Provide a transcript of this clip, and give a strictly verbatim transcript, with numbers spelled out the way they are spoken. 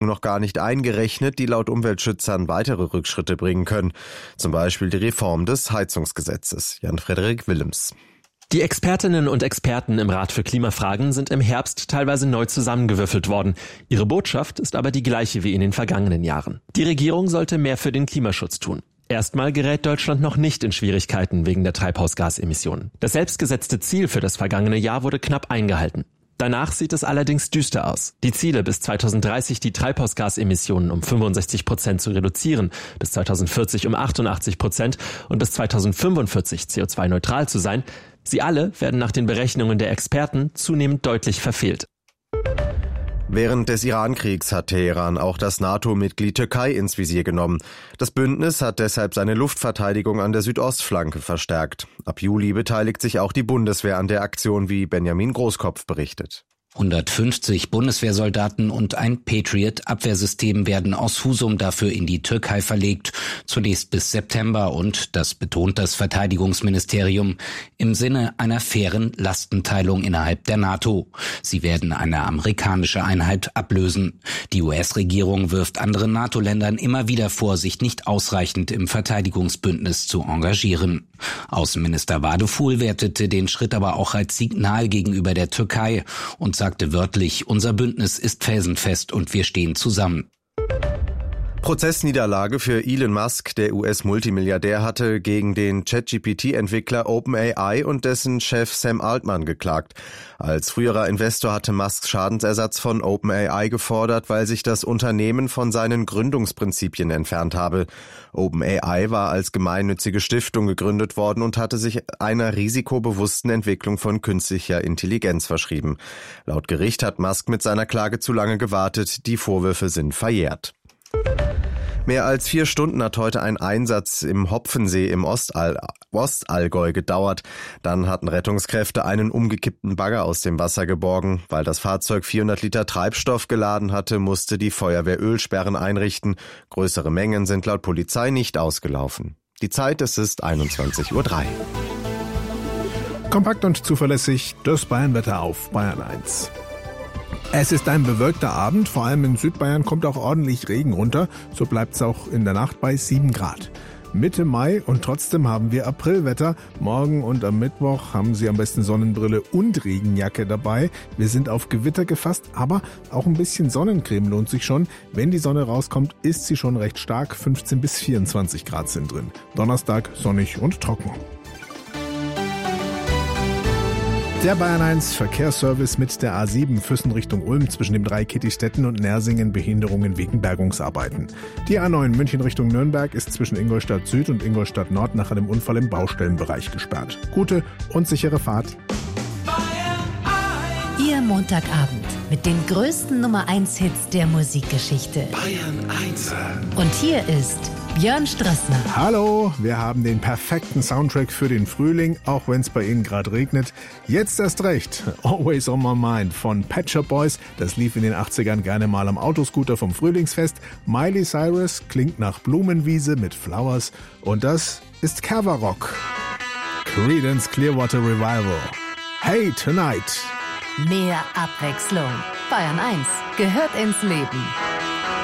noch gar nicht eingerechnet, die laut Umweltschützern weitere Rückschritte bringen können. Zum Beispiel die Reform des Heizungsgesetzes. Jan-Frederik Willems. Die Expertinnen und Experten im Rat für Klimafragen sind im Herbst teilweise neu zusammengewürfelt worden. Ihre Botschaft ist aber die gleiche wie in den vergangenen Jahren. Die Regierung sollte mehr für den Klimaschutz tun. Erstmal gerät Deutschland noch nicht in Schwierigkeiten wegen der Treibhausgasemissionen. Das selbstgesetzte Ziel für das vergangene Jahr wurde knapp eingehalten. Danach sieht es allerdings düster aus. Die Ziele, bis zweitausenddreißig die Treibhausgasemissionen um fünfundsechzig Prozent zu reduzieren, bis zweitausendvierzig um achtundachtzig Prozent und bis zweitausendfünfundvierzig C O zwei neutral zu sein, sie alle werden nach den Berechnungen der Experten zunehmend deutlich verfehlt. Während des Iran-Kriegs hat Teheran auch das NATO-Mitglied Türkei ins Visier genommen. Das Bündnis hat deshalb seine Luftverteidigung an der Südostflanke verstärkt. Ab Juli beteiligt sich auch die Bundeswehr an der Aktion, wie Benjamin Großkopf berichtet. hundertfünfzig Bundeswehrsoldaten und ein Patriot-Abwehrsystem werden aus Husum dafür in die Türkei verlegt, zunächst bis September und, das betont das Verteidigungsministerium, im Sinne einer fairen Lastenteilung innerhalb der NATO. Sie werden eine amerikanische Einheit ablösen. Die U S-Regierung wirft anderen NATO-Ländern immer wieder vor, sich nicht ausreichend im Verteidigungsbündnis zu engagieren. Außenminister Wadefuhl wertete den Schritt aber auch als Signal gegenüber der Türkei und sagte wörtlich, unser Bündnis ist felsenfest und wir stehen zusammen. Prozessniederlage für Elon Musk. Der U S-Multimilliardär hatte gegen den ChatGPT-Entwickler OpenAI und dessen Chef Sam Altman geklagt. Als früherer Investor hatte Musk Schadensersatz von OpenAI gefordert, weil sich das Unternehmen von seinen Gründungsprinzipien entfernt habe. OpenAI war als gemeinnützige Stiftung gegründet worden und hatte sich einer risikobewussten Entwicklung von künstlicher Intelligenz verschrieben. Laut Gericht hat Musk mit seiner Klage zu lange gewartet. Die Vorwürfe sind verjährt. Mehr als vier Stunden hat heute ein Einsatz im Hopfensee im Ostall- Ostallgäu gedauert. Dann hatten Rettungskräfte einen umgekippten Bagger aus dem Wasser geborgen. Weil das Fahrzeug vierhundert Liter Treibstoff geladen hatte, musste die Feuerwehr Ölsperren einrichten. Größere Mengen sind laut Polizei nicht ausgelaufen. Die Zeit, es ist einundzwanzig Uhr drei. Kompakt und zuverlässig das Bayernwetter auf Bayern eins. Es ist ein bewölkter Abend, vor allem in Südbayern kommt auch ordentlich Regen runter, so bleibt es auch in der Nacht bei sieben Grad. Mitte Mai und trotzdem haben wir Aprilwetter. Morgen und am Mittwoch haben Sie am besten Sonnenbrille und Regenjacke dabei. Wir sind auf Gewitter gefasst, aber auch ein bisschen Sonnencreme lohnt sich schon. Wenn die Sonne rauskommt, ist sie schon recht stark. fünfzehn bis vierundzwanzig Grad sind drin. Donnerstag sonnig und trocken. Der Bayern eins Verkehrsservice mit der A sieben Füssen Richtung Ulm zwischen dem Dreieck Kittistetten und Nersingen Behinderungen wegen Bergungsarbeiten. Die A neun München Richtung Nürnberg ist zwischen Ingolstadt Süd und Ingolstadt Nord nach einem Unfall im Baustellenbereich gesperrt. Gute und sichere Fahrt. Ihr Montagabend mit den größten Nummer eins Hits der Musikgeschichte. Bayern eins. Und hier ist Björn Strassner. Hallo, wir haben den perfekten Soundtrack für den Frühling, auch wenn es bei Ihnen gerade regnet. Jetzt erst recht, Always on My Mind von Pet Shop Boys. Das lief in den achtzigern gerne mal am Autoscooter vom Frühlingsfest. Miley Cyrus klingt nach Blumenwiese mit Flowers. Und das ist Coverrock. Creedence Clearwater Revival. Hey Tonight. Mehr Abwechslung. Bayern eins gehört ins Leben.